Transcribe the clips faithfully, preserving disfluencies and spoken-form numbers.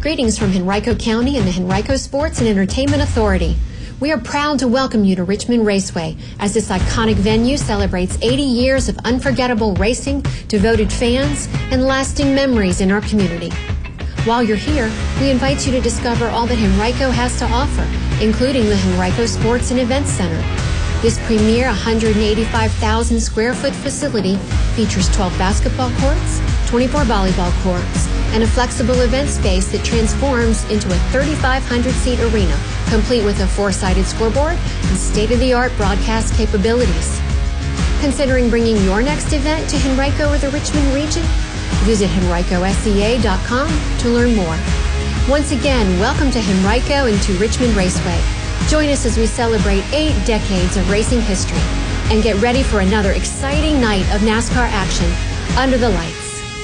Greetings from Henrico County and the Henrico Sports and Entertainment Authority. We are proud to welcome you to Richmond Raceway as this iconic venue celebrates eighty years of unforgettable racing, devoted fans, and lasting memories in our community. While you're here, we invite you to discover all that Henrico has to offer, including the Henrico Sports and Events Center. This premier one hundred eighty-five thousand square foot facility features twelve basketball courts, twenty-four volleyball courts, and a flexible event space that transforms into a thirty-five hundred seat arena, complete with a four-sided scoreboard and state-of-the-art broadcast capabilities. Considering bringing your next event to Henrico or the Richmond region? Visit henrico S E A dot com to learn more. Once again, welcome to Henrico and to Richmond Raceway. Join us as we celebrate eight decades of racing history and get ready for another exciting night of NASCAR action under the lights.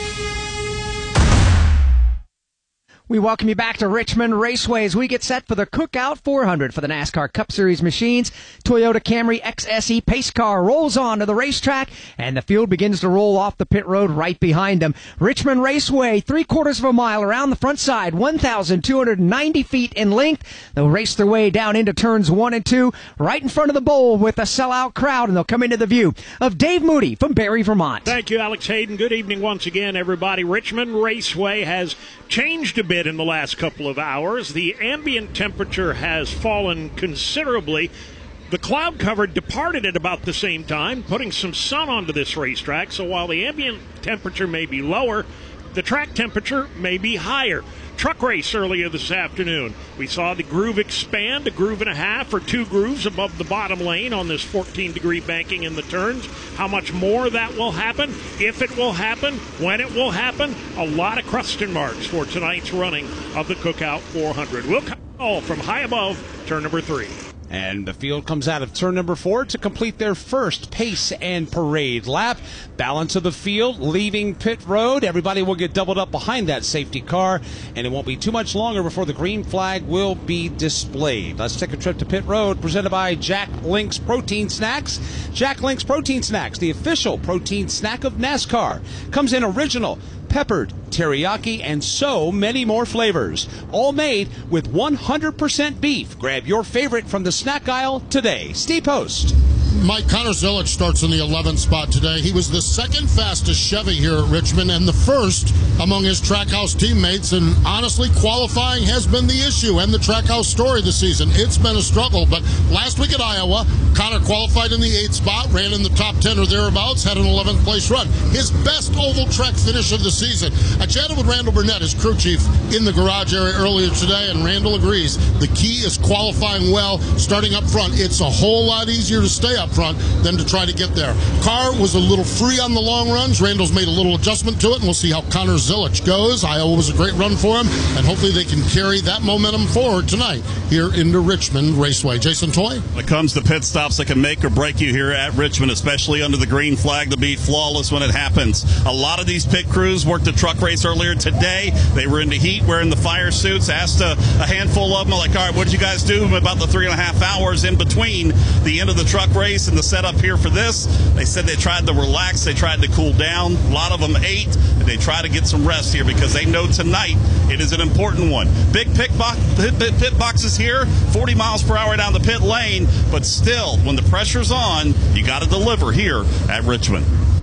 We welcome you back to Richmond Raceway as we get set for the Cookout four hundred for the NASCAR Cup Series machines. Toyota Camry X S E pace car rolls on to the racetrack, and the field begins to roll off the pit road right behind them. Richmond Raceway, three quarters of a mile around the front side, one thousand two hundred ninety feet in length. They'll race their way down into turns one and two, right in front of the bowl with a sellout crowd, and they'll come into the view of Dave Moody from Barry, Vermont. Thank you, Alex Hayden. Good evening once again, everybody. Richmond Raceway has changed a bit in the last couple of hours. The ambient temperature has fallen considerably. The cloud cover departed at about the same time, putting some sun onto this racetrack. So while the ambient temperature may be lower, the track temperature may be higher. Truck race earlier this afternoon. We saw the groove expand, a groove and a half or two grooves above the bottom lane on this fourteen degree banking in the turns. How much more that will happen, if it will happen, when it will happen, a lot of question marks for tonight's running of the Cookout four hundred. We'll come all from high above turn number three. And the field comes out of turn number four to complete their first pace and parade lap. Balance of the field leaving pit road. Everybody will get doubled up behind that safety car, and it won't be too much longer before the green flag will be displayed. Let's take a trip to pit road, presented by Jack Link's Protein Snacks. Jack Link's Protein Snacks, the official protein snack of NASCAR, comes in original, peppered, teriyaki, and so many more flavors. All made with one hundred percent beef. Grab your favorite from the snack aisle today. Steve Post. Mike, Connor Zilic starts in the eleventh spot today. He was the second fastest Chevy here at Richmond and the first among his Trackhouse teammates, and honestly, qualifying has been the issue and the Trackhouse story this season. It's been a struggle, but last week at Iowa, Connor qualified in the eighth spot, ran in the top ten or thereabouts, had an eleventh place run. His best oval track finish of the season. I chatted with Randall Burnett, his crew chief, in the garage area earlier today, and Randall agrees. The key is qualifying well, starting up front. It's a whole lot easier to stay up front than to try to get there. Carr was a little free on the long runs. Randall's made a little adjustment to it, and we'll see how Connor Zilic goes. Iowa was a great run for him, and hopefully they can carry that momentum forward tonight here into Richmond Raceway. Jason Toy? When it comes to pit stops that can make or break you here at Richmond, especially under the green flag, to be flawless when it happens. A lot of these pit crews worked a truck race earlier today. They were in the heat wearing the fire suits. Asked a, a handful of them, like, all right, what did you guys do about the three and a half hours in between the end of the truck race and the setup here for this? They said they tried to relax, they tried to cool down. A lot of them ate, and they try to get some rest here because they know tonight it is an important one. Big pit, box, pit, pit, pit boxes here, forty miles per hour down the pit lane, but still, when the pressure's on, you got to deliver here at Richmond.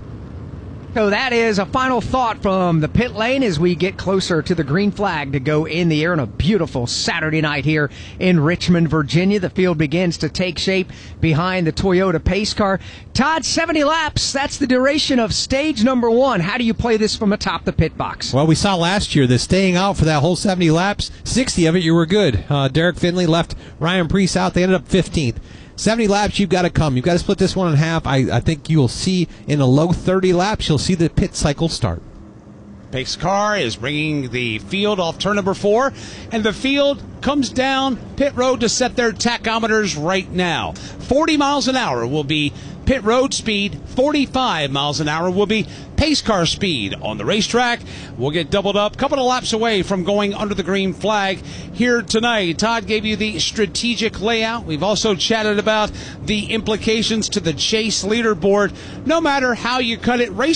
So that is a final thought from the pit lane as we get closer to the green flag to go in the air on a beautiful Saturday night here in Richmond, Virginia. The field begins to take shape behind the Toyota pace car. Todd, seventy laps, that's the duration of stage number one. How do you play this from atop the pit box? Well, we saw last year that staying out for that whole seventy laps, sixty of it you were good. Uh, Derek Finley left Ryan Preece out. They ended up fifteenth. seventy laps, you've got to come. You've got to split this one in half. I, I think you'll see in the low thirty laps, you'll see the pit cycle start. Pace car is bringing the field off turn number four, and the field comes down pit road to set their tachometers right now. forty miles an hour will be pit road speed, forty-five miles an hour will be pace car speed on the racetrack. We'll get doubled up, a couple of laps away from going under the green flag here tonight. Todd gave you the strategic layout. We've also chatted about the implications to the chase leaderboard. No matter how you cut it, race